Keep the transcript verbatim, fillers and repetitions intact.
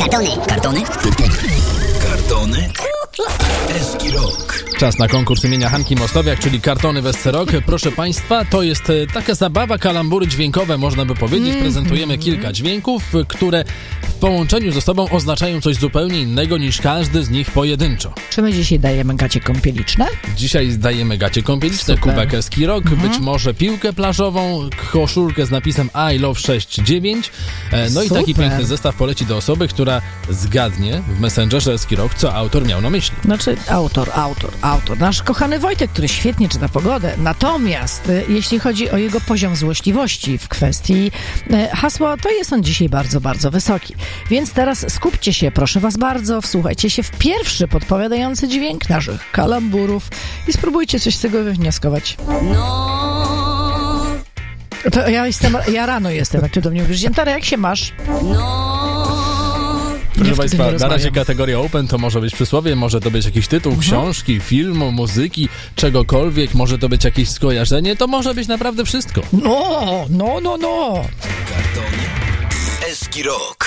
Kartony. Kartony? Kartony? Eski Rock. Czas na konkurs imienia Hanki Mostowiak, czyli kartony w Esce Rock. Proszę Państwa, to jest taka zabawa, kalambury dźwiękowe, można by powiedzieć. Mm-hmm. Prezentujemy kilka dźwięków, które w połączeniu ze sobą oznaczają coś zupełnie innego niż każdy z nich pojedynczo. Czy my dzisiaj dajemy gacie kąpieliczne? Dzisiaj dajemy gacie kąpieliczne, Super. kubek Eski Rock, mm-hmm. być może piłkę plażową, koszulkę z napisem I love sześćdziesiąt dziewięć. No Super. I taki piękny zestaw poleci do osoby, która zgadnie w Messengerze Eski Rock, co autor miał na myśli. Znaczy autor, autor, autor. Nasz kochany Wojtek, który świetnie czyta pogodę. Natomiast y, jeśli chodzi o jego poziom złośliwości w kwestii y, hasła, to jest on dzisiaj bardzo, bardzo wysoki. Więc teraz skupcie się, proszę was bardzo, wsłuchajcie się w pierwszy podpowiadający dźwięk naszych kalamburów i spróbujcie coś z tego wywnioskować. No. To ja jestem, ja rano jestem, jak ty do mnie mówisz, Ziętara, jak się masz? No. Proszę Nie, Państwa, nie na razie kategoria Open to może być przysłowie, może to być jakiś tytuł uh-huh. książki, filmu, muzyki, czegokolwiek, może to być jakieś skojarzenie, to może być naprawdę wszystko. No, no, no, no. Kartony Eski Rock.